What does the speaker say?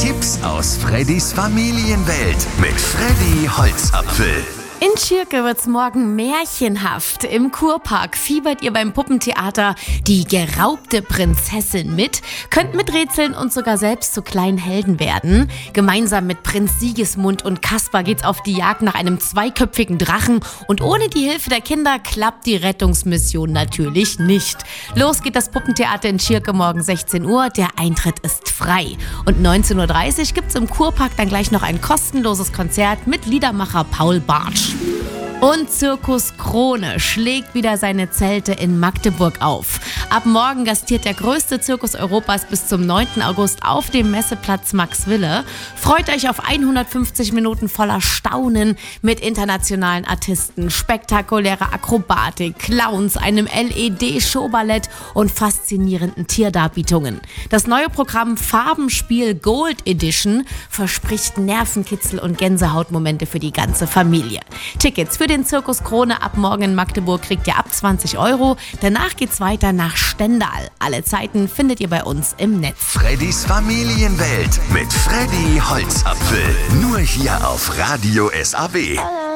Tipps aus Freddys Familienwelt mit Freddy Holzapfel. In Tschirke wird's morgen märchenhaft. Im Kurpark fiebert ihr beim Puppentheater Die geraubte Prinzessin mit, könnt miträtseln und sogar selbst zu kleinen Helden werden. Gemeinsam mit Prinz Sigismund und Kaspar geht's auf die Jagd nach einem zweiköpfigen Drachen und ohne die Hilfe der Kinder klappt die Rettungsmission natürlich nicht. Los geht das Puppentheater in Tschirke morgen 16 Uhr, der Eintritt ist frei. Und 19.30 Uhr gibt's im Kurpark dann gleich noch ein kostenloses Konzert mit Liedermacher Paul Bartsch. Und Zirkus Krone schlägt wieder seine Zelte in Magdeburg auf. Ab morgen gastiert der größte Zirkus Europas bis zum 9. August auf dem Messeplatz Maxwille. Freut euch auf 150 Minuten voller Staunen mit internationalen Artisten, spektakulärer Akrobatik, Clowns, einem LED-Showballett und faszinierenden Tierdarbietungen. Das neue Programm Farbenspiel Gold Edition verspricht Nervenkitzel und Gänsehautmomente für die ganze Familie. Tickets für den Zirkus Krone ab morgen in Magdeburg kriegt ihr ab 20 Euro. Danach geht's weiter nach Stendal. Alle Zeiten findet ihr bei uns im Netz. Freddys Familienwelt mit Freddy Holzapfel. Nur hier auf Radio SAW.